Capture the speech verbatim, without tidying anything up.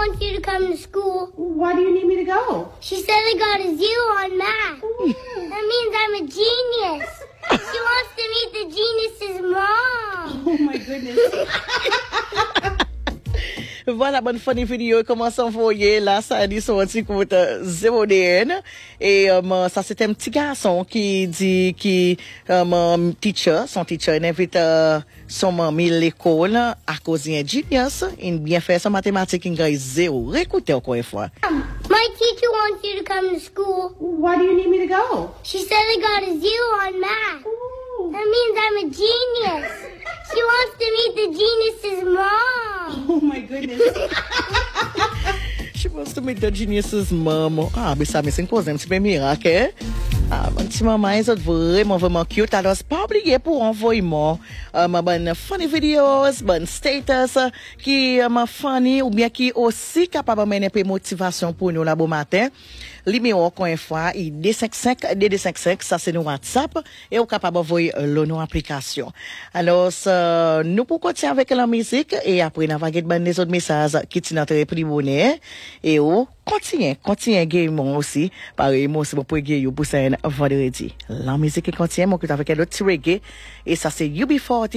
wants you to come to school. Why do you need me to go? She said I got a zero on math. That means I'm a genius. She wants to meet the genius's mom. Oh my goodness. Voilà, bonne funny vidéo. Comment ça envoyer là, ça a dit son petit coup de zéro D N. Et um, ça c'était un petit garçon qui dit qui um, teacher, son teacher invite uh, son mamie à l'école à cause d'un genius. Il bien fait sa mathématique, il gagne zéro. Écoutez encore une fois. My teacher wants you to come to school. Why do you need me to go? She said I got a zero on math. Ooh. That means I'm a genius. She wants to meet the genius's mom. Oh my goodness. She wants to meet the genius's mom. Ah, mais ça, mais c'est une cause un petit peu miracle, hein? Ah, mon petit maman, ils sont vraiment, vraiment cute. Alors, c'est pas oublié pour envoyer moi, euh, ma bonne funny videos, bonne status, euh, qui, euh, ma funny, ou bien qui aussi capable de mener un peu de motivation pour nous, là, bon matin. Numéro, encore une fois, il D cinq cinq, D D cinq cinq, ça c'est nos WhatsApp, et on est capable d'envoyer le nom application. Alors, ça, nous pour continuer avec la musique, et après, nous avons des autres messages qui sont notre plus bonnet, et on continue, continue game aussi, pareil, moi aussi, pour game pour ça, vendredi. La musique continue, moi, avec un autre reggae, et ça c'est U B forty.